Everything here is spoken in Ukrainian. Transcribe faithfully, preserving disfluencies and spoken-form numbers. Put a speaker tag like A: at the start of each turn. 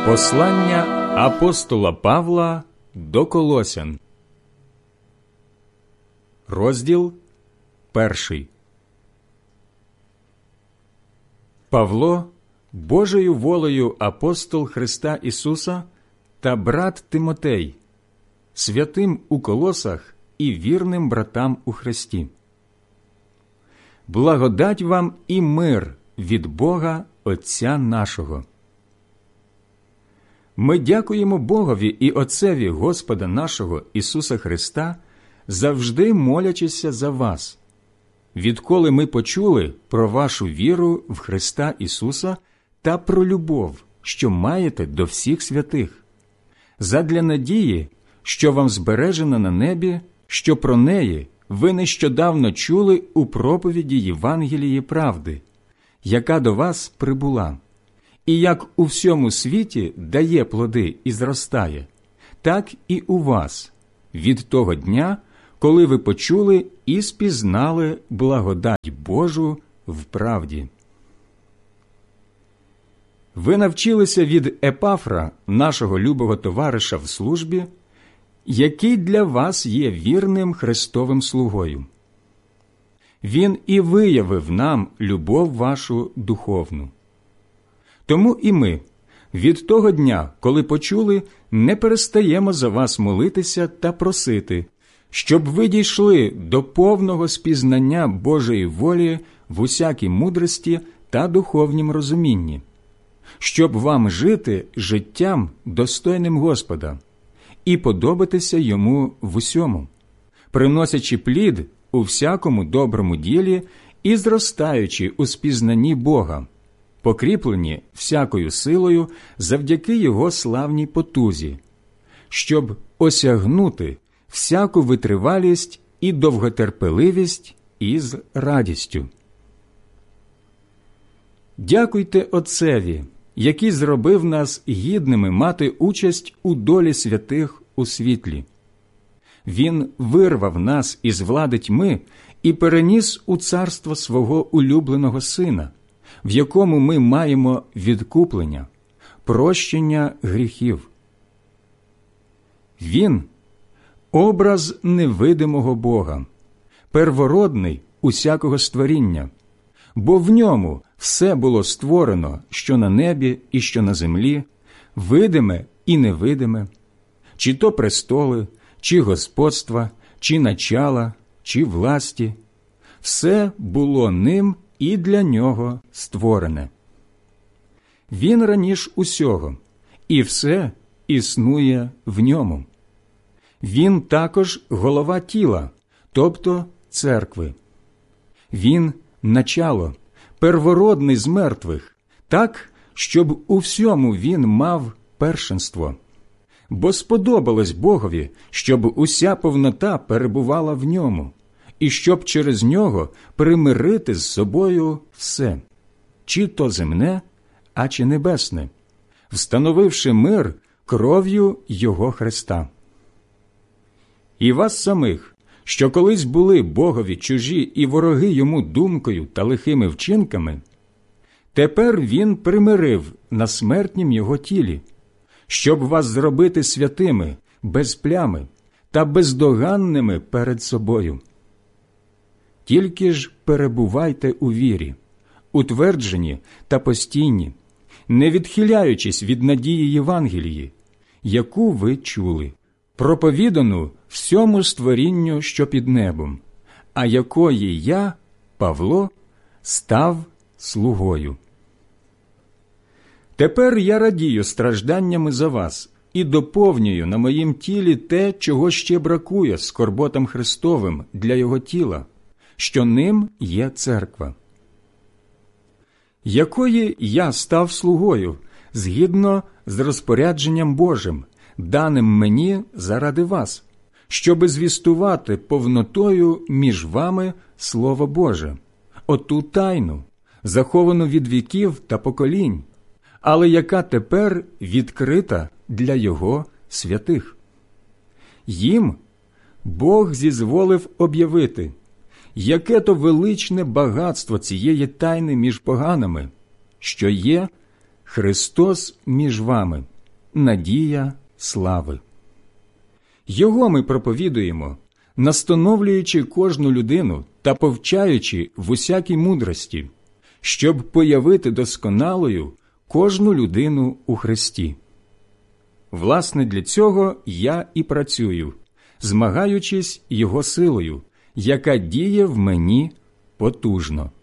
A: Послання апостола Павла до Колосян. Розділ перший. Павло, Божою волею апостол Христа Ісуса та брат Тимотей, святим у Колосах і вірним братам у Христі. Благодать вам і мир від Бога Отця нашого. Ми дякуємо Богові і Отцеві Господа нашого Ісуса Христа, завжди молячися за вас, відколи ми почули про вашу віру в Христа Ісуса та про любов, що маєте до всіх святих, задля надії, що вам збережена на небі, що про неї ви нещодавно чули у проповіді Євангелії правди, яка до вас прибула, і як у всьому світі дає плоди і зростає, так і у вас, від того дня, коли ви почули і спізнали благодать Божу в правді. Ви навчилися від Епафра, нашого любого товариша в службі, який для вас є вірним Христовим слугою. Він і виявив нам любов вашу духовну. Тому і ми, від того дня, коли почули, не перестаємо за вас молитися та просити, щоб ви дійшли до повного спізнання Божої волі в усякій мудрості та духовнім розумінні, щоб вам жити життям, достойним Господа, і подобатися Йому в усьому, приносячи плід у всякому доброму ділі і зростаючи у спізнанні Бога, покріплені всякою силою завдяки Його славній потузі, щоб осягнути всяку витривалість і довготерпеливість із радістю. Дякуйте Отцеві, який зробив нас гідними мати участь у долі святих у світлі. Він вирвав нас із влади тьми і переніс у царство свого улюбленого Сина, в якому ми маємо відкуплення, прощення гріхів. Він – образ невидимого Бога, первородний усякого створіння, бо в ньому все було створено, що на небі і що на землі, видиме і невидиме, чи то престоли, чи господства, чи начала, чи власті. Все було ним і для нього створене. Він раніш усього, і все існує в ньому. Він також голова тіла, тобто церкви. Він – начало, первородний з мертвих, так, щоб у всьому він мав першенство. Бо сподобалось Богові, щоб уся повнота перебувала в ньому, і щоб через нього примирити з собою все, чи то земне, а чи небесне, встановивши мир кров'ю Його Христа. І вас самих, що колись були Богові чужі і вороги Йому думкою та лихими вчинками, тепер Він примирив на смертнім Його тілі, щоб вас зробити святими, без плями та бездоганними перед собою. Тільки ж перебувайте у вірі, утверджені та постійні, не відхиляючись від надії Євангелії, яку ви чули, проповідану всьому створінню, що під небом, а якої я, Павло, став слугою. Тепер я радію стражданнями за вас і доповнюю на моїм тілі те, чого ще бракує скорботам Христовим для Його тіла, що ним є церква, якої я став слугою, згідно з розпорядженням Божим, даним мені заради вас, щоби звістувати повнотою між вами Слово Боже, оту тайну, заховану від віків та поколінь, але яка тепер відкрита для Його святих. Їм Бог зізволив об'явити, яке то величне багатство цієї тайни між поганими, що є Христос між вами, надія слави. Його ми проповідуємо, настановлюючи кожну людину та повчаючи в усякій мудрості, щоб появити досконалою кожну людину у Христі. Власне, для цього я і працюю, змагаючись Його силою, яка діє в мені потужно.